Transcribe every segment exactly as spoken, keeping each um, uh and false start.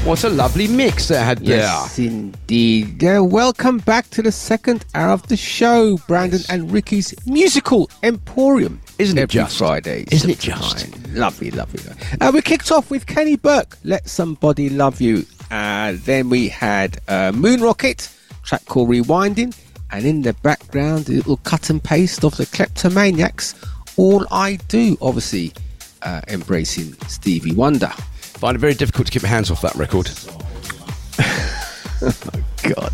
What a lovely mix they had there. Yes, indeed. Uh, welcome back to the second hour of the show, Brandon yes. and Ricky's musical emporium. Isn't it every just? Friday? Isn't it just? Fine. Lovely, lovely. Uh, we kicked off with Kenny Burke, Let Somebody Love You. Uh, then we had uh, Moon Rocket, track called Rewinding. And in the background, a little cut and paste of the Kleptomaniacs, All I Do, obviously uh, embracing Stevie Wonder. Find it very difficult to keep my hands off that record. Oh, God.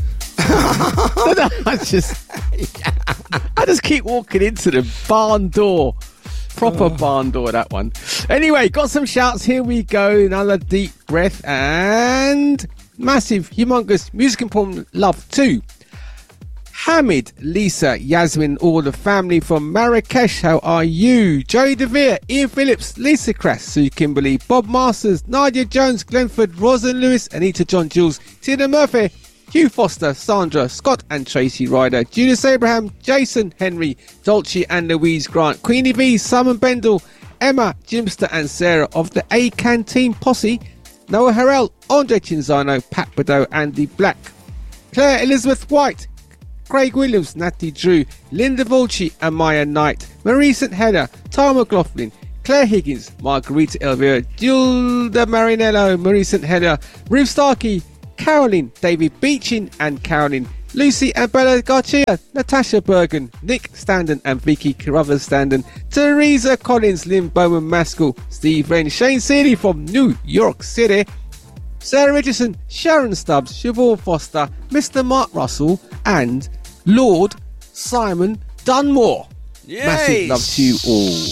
I just I just keep walking into the barn door. Proper oh. barn door, that one. Anyway, got some shouts. Here we go. Another deep breath. And massive, humongous music important love too. Hamid, Lisa, Yasmin, all the family from Marrakesh, how are you? Joey DeVere, Ian Phillips, Lisa Crass, Sue Kimberly, Bob Masters, Nadia Jones, Glenford, Rosalind Lewis, Anita John Jules, Tina Murphy, Hugh Foster, Sandra, Scott and Tracy Ryder, Julius Abraham, Jason, Henry, Dolce and Louise Grant, Queenie V, Simon Bendel, Emma, Jimster and Sarah of the A-Canteen Posse, Noah Harrell, Andre Cinzano, Pat Badeau, Andy Black, Claire Elizabeth White, Craig Williams, Natty Drew, Linda Volci and Maya Knight, Marie St Heather, Tara McLaughlin, Claire Higgins, Margarita Elvira, Gilda Marinello, Marie St Heather, Ruth Starkey, Caroline, David Beechin and Caroline, Lucy and Bella Garcia, Natasha Bergen, Nick Standen and Vicky Carruthers Standen, Teresa Collins, Lynn Bowman Maskell, Steve Wren, Shane Seeley from New York City, Sarah Richardson, Sharon Stubbs, Siobhan Foster, Mister Mark Russell and Lord Simon Dunmore. Yes. Massive love to you all.